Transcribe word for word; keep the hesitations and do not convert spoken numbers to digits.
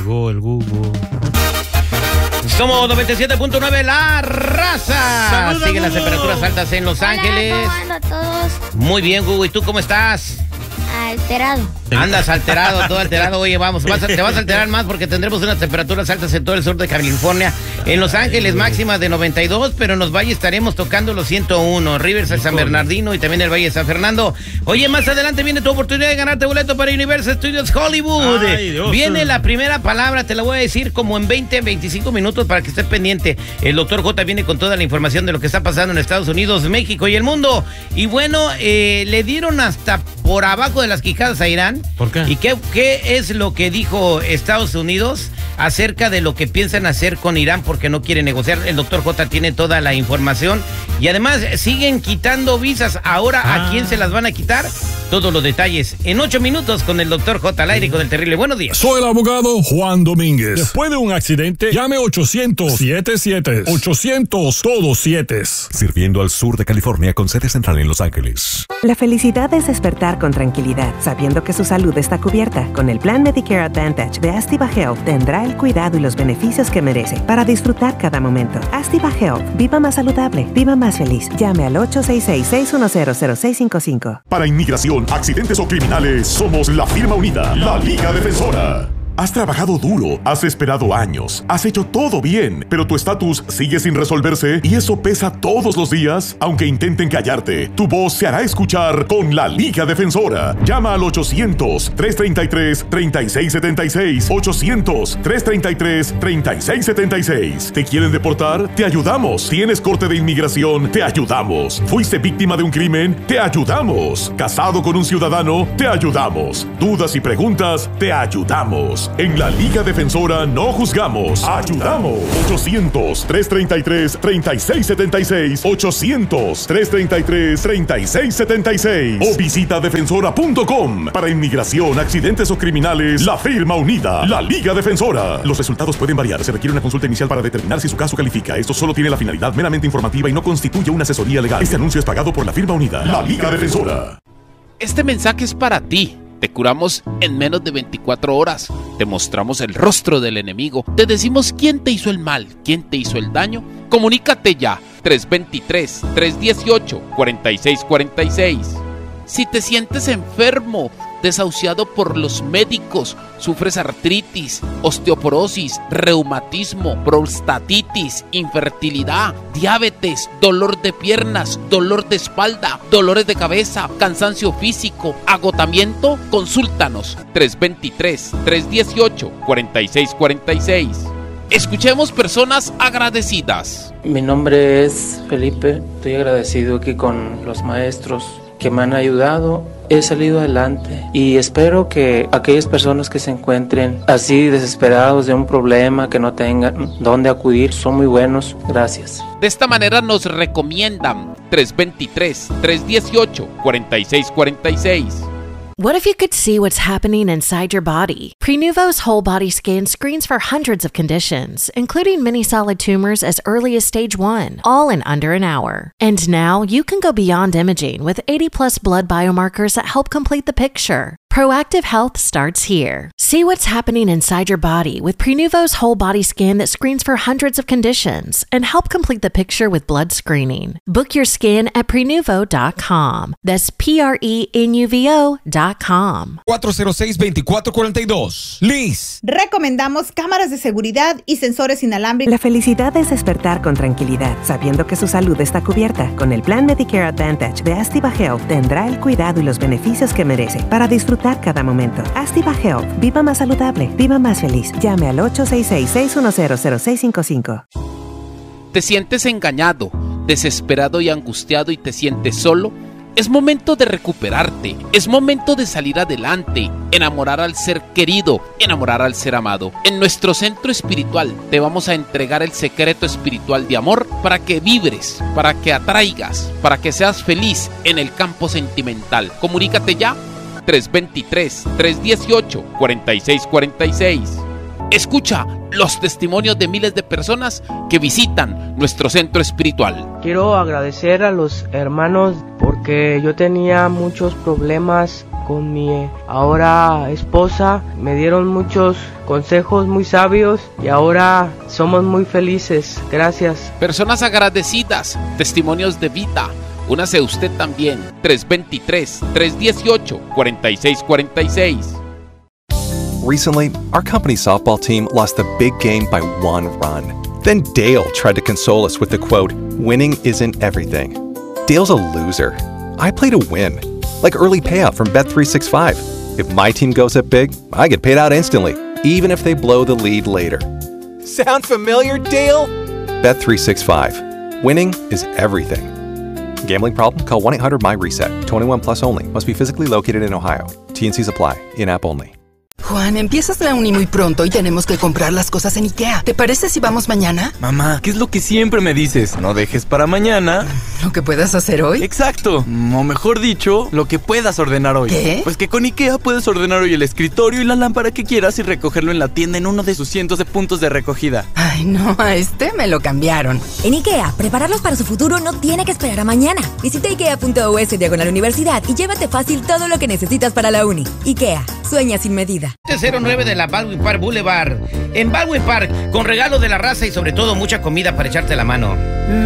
llegó el Google. Somos noventa y siete punto nueve La Raza. ¡Saluda, Siguen las Google! temperaturas altas en Los Hola, Ángeles. ¿cómo andan todos? Muy bien, Google. ¿Y tú cómo estás? Alterado. Andas alterado, todo alterado. Oye, vamos, vas a- te vas a alterar más porque tendremos unas temperaturas altas en todo el sur de California. En Los Ángeles, máximas de noventa y dos, pero en los valles estaremos tocando los ciento uno. Riverside, San Bernardino y también el Valle de San Fernando. Oye, más adelante viene tu oportunidad de ganarte boleto para Universal Studios Hollywood. Ay, Dios. Viene la primera palabra, te la voy a decir como en veinte, veinticinco minutos para que estés pendiente. El doctor J viene con toda la información de lo que está pasando en Estados Unidos, México y el mundo. Y bueno, eh, le dieron hasta por abajo de las quijadas a Irán. ¿Por qué? ¿Y qué, qué es lo que dijo Estados Unidos acerca de lo que piensan hacer con Irán porque no quiere negociar? El doctor J tiene toda la información. Y además siguen quitando visas. Ahora, Ah. ¿a quién se las van a quitar? Todos los detalles en ocho minutos con el doctor J al aire y con el terrible. Buenos días. Soy el abogado Juan Domínguez. Después de un accidente, llame ochocientos siete siete. ochocientos todos siete. Sirviendo al sur de California con sede central en Los Ángeles. La felicidad es despertar con tranquilidad, sabiendo que su salud está cubierta. Con el plan Medicare Advantage de Activa Health tendrá el cuidado y los beneficios que merece para disfrutar cada momento. Activa Health. Viva más saludable. Viva más feliz. Llame al ocho seis seis, seis uno cero, cero seis cinco cinco. Para inmigración, accidentes o criminales, somos la firma unida, la Liga Defensora. Has trabajado duro, has esperado años, has hecho todo bien, pero tu estatus sigue sin resolverse y eso pesa todos los días. Aunque intenten callarte, tu voz se hará escuchar con la Liga Defensora. Llama al ochocientos, trescientos treinta y tres, treinta y seis setenta y seis. ochocientos, trescientos treinta y tres, treinta y seis setenta y seis. ¿Te quieren deportar? Te ayudamos. ¿Tienes corte de inmigración? Te ayudamos. ¿Fuiste víctima de un crimen? Te ayudamos. ¿Casado con un ciudadano? Te ayudamos. ¿Dudas y preguntas? Te ayudamos. En la Liga Defensora no juzgamos, ayudamos. ochocientos, trescientos treinta y tres, treinta y seis setenta y seis. ochocientos, trescientos treinta y tres, treinta y seis setenta y seis. O visita defensora punto com. Para inmigración, accidentes o criminales, la firma unida, la Liga Defensora. Los resultados pueden variar. Se requiere una consulta inicial para determinar si su caso califica. Esto solo tiene la finalidad meramente informativa y no constituye una asesoría legal. Este anuncio es pagado por la firma unida, la Liga Defensora. Este mensaje es para ti. Te curamos en menos de veinticuatro horas. Te mostramos el rostro del enemigo. Te decimos quién te hizo el mal, quién te hizo el daño. Comunícate ya. tres dos tres, tres uno ocho, cuatro seis cuatro seis. Si te sientes enfermo, desahuciado por los médicos, sufres artritis, osteoporosis, reumatismo, prostatitis, infertilidad, diabetes, dolor de piernas, dolor de espalda, dolores de cabeza, cansancio físico, agotamiento, consúltanos. tres dos tres, tres uno ocho, cuatro seis cuatro seis. Escuchemos personas agradecidas. Mi nombre es Felipe, estoy agradecido aquí con los maestros que me han ayudado. He salido adelante y espero que aquellas personas que se encuentren así desesperados de un problema, que no tengan dónde acudir, son muy buenos. Gracias. De esta manera nos recomiendan tres dos tres, tres uno ocho, cuatro seis cuatro seis. What if you could see what's happening inside your body? Prenuvo's whole body scan screens for hundreds of conditions, including many solid tumors as early as stage one, all in under an hour. And now you can go beyond imaging with eighty plus blood biomarkers that help complete the picture. Proactive health starts here. See what's happening inside your body with Prenuvo's whole body scan that screens for hundreds of conditions and help complete the picture with blood screening. Book your scan at prenuvo dot com. That's P R E N U V O dot com. cuatro cero seis, veinticuatro cuarenta y dos. Liz. Recomendamos cámaras de seguridad y sensores inalámbricos. La felicidad es despertar con tranquilidad, sabiendo que su salud está cubierta. Con el plan Medicare Advantage de Activa Health tendrá el cuidado y los beneficios que merece para disfrutar cada momento. Activa Health. Viva más saludable. Viva más feliz. Llame al ocho seis seis, seis uno cero, cero seis cinco cinco. ¿Te sientes engañado, desesperado y angustiado y te sientes solo? Es momento de recuperarte, es momento de salir adelante, enamorar al ser querido, enamorar al ser amado. En nuestro centro espiritual te vamos a entregar el secreto espiritual de amor para que vibres, para que atraigas, para que seas feliz en el campo sentimental. Comunícate ya, tres dos tres, tres uno ocho, cuatro seis cuatro seis. Escucha los testimonios de miles de personas que visitan nuestro centro espiritual. Quiero agradecer a los hermanos porque yo tenía muchos problemas con mi ahora esposa. Me dieron muchos consejos muy sabios y ahora somos muy felices. Gracias. Personas agradecidas, testimonios de vida. Únase usted también. tres dos tres, tres uno ocho, cuatro seis cuatro seis. Recently, our company's softball team lost a big game by one run. Then Dale tried to console us with the quote, "Winning isn't everything." Dale's a loser. I play to win. Like early payout from Bet three sixty-five. If my team goes up big, I get paid out instantly, even if they blow the lead later. Sound familiar, Dale? Bet three sixty-five. Winning is everything. Gambling problem? Call one eight hundred M Y reset. twenty-one plus only. Must be physically located in Ohio. T and C's apply. In-app only. Juan, empiezas la uni muy pronto y tenemos que comprar las cosas en IKEA. ¿Te parece si vamos mañana? Mamá, ¿qué es lo que siempre me dices? No dejes para mañana ¿lo que puedas hacer hoy? Exacto, o mejor dicho, lo que puedas ordenar hoy. ¿Qué? Pues que con IKEA puedes ordenar hoy el escritorio y la lámpara que quieras y recogerlo en la tienda en uno de sus cientos de puntos de recogida. Ay, no, a este me lo cambiaron. En IKEA, prepararlos para su futuro no tiene que esperar a mañana. Visita ikea.us diagonal universidad y llévate fácil todo lo que necesitas para la uni. IKEA, sueña sin medida. cero nueve de la Baldwin Park Boulevard. En Baldwin Park, con regalos de la raza y sobre todo mucha comida para echarte la mano.